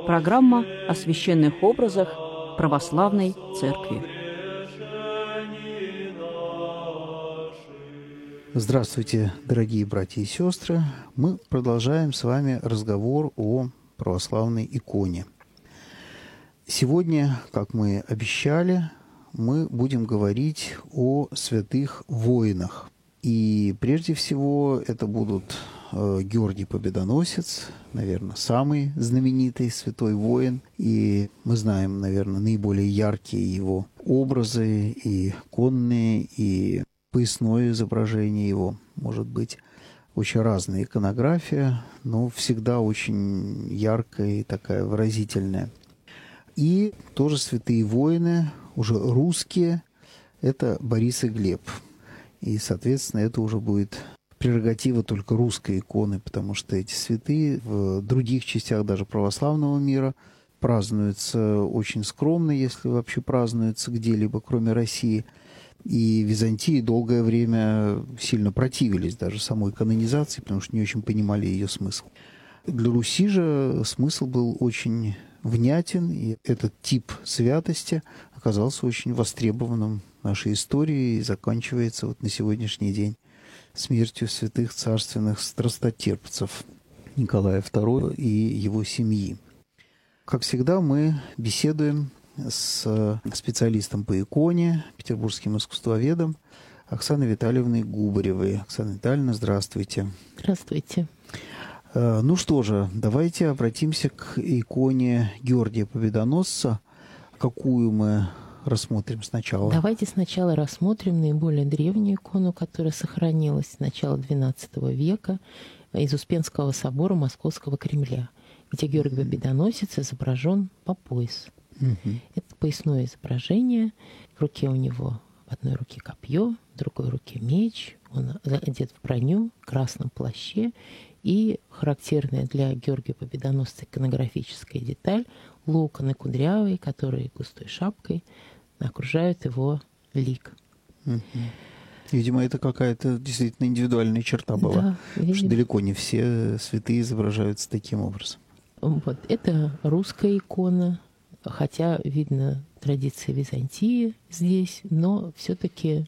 Программа о священных образах православной церкви. Здравствуйте, дорогие братья и сестры. Мы продолжаем с вами разговор о православной иконе. Сегодня, как мы обещали, мы будем говорить о святых воинах. И прежде всего это будут Георгий Победоносец, наверное, самый знаменитый святой воин. И мы знаем, наверное, наиболее яркие его образы, и конные, и поясное изображение его. Может быть, очень разная иконография, но всегда очень яркая и такая выразительная. И тоже святые воины, уже русские, это Борис и Глеб. И, соответственно, это уже будет прерогатива только русской иконы, потому что эти святые в других частях даже православного мира празднуются очень скромно, если вообще празднуются где-либо, кроме России. И Византии долгое время сильно противились даже самой канонизации, потому что не очень понимали ее смысл. Для Руси же смысл был очень внятен, и этот тип святости оказался очень востребованным в нашей истории и заканчивается вот на сегодняшний день смертью святых царственных страстотерпцев Николая II и его семьи. Как всегда, мы беседуем с специалистом по иконе, петербургским искусствоведом Оксаной Витальевной Губаревой. Оксана Витальевна, здравствуйте. Здравствуйте. Ну что же, давайте обратимся к иконе Георгия Победоносца. Какую мы рассмотрим сначала? Давайте сначала рассмотрим наиболее древнюю икону, которая сохранилась с начала XII века из Успенского собора Московского Кремля, где Георгий Победоносец изображен по пояс. Это поясное изображение. В руке у него в одной руке копье, в другой руке меч. Он одет в броню, в красном плаще. И характерная для Георгия Победоносца иконографическая деталь — локоны кудрявые, которые густой шапкой окружают его лик. Видимо, это какая-то действительно индивидуальная черта была. Да, потому что далеко не все святые изображаются таким образом. Вот. Это русская икона, хотя видно традиция Византии здесь, но все-таки